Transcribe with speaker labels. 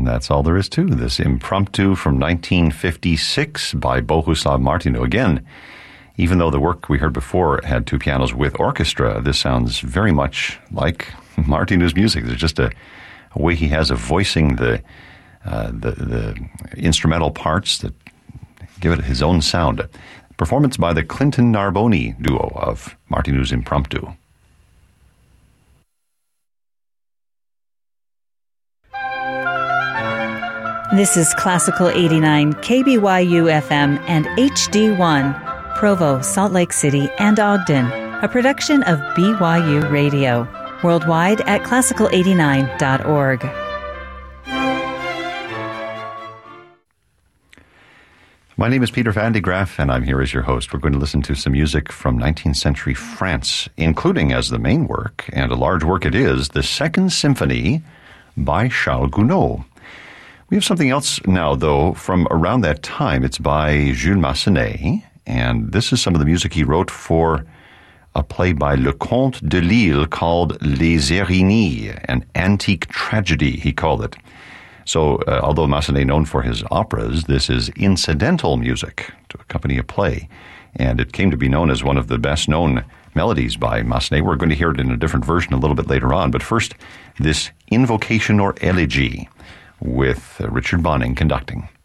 Speaker 1: That's all there is to this impromptu from 1956 by Bohuslav Martinu. Again, even though the work we heard before had two pianos with orchestra, this sounds very much like Martinu's music. There's just a way he has of voicing the instrumental parts that give it his own sound. Performance by the Clinton Narboni duo of Martinu's Impromptu.
Speaker 2: This is Classical 89, KBYU FM and HD1, Provo, Salt Lake City, and Ogden, a production of BYU Radio, worldwide at classical89.org.
Speaker 1: My name is Peter Van de Graaf, and I'm here as your host. We're going to listen to some music from 19th century France, including as the main work, and a large work it is, the Second Symphony by Charles Gounod. We have something else now, though, from around that time. It's by Jules Massenet, and this is some of the music he wrote for a play by Leconte de Lisle called Les Erinnys, an antique tragedy, he called it. So, although Massenet known for his operas, this is incidental music to accompany a play, and it came to be known as one of the best-known melodies by Massenet. We're going to hear it in a different version a little bit later on, but first, this Invocation or Elegy, with Richard Bonning conducting.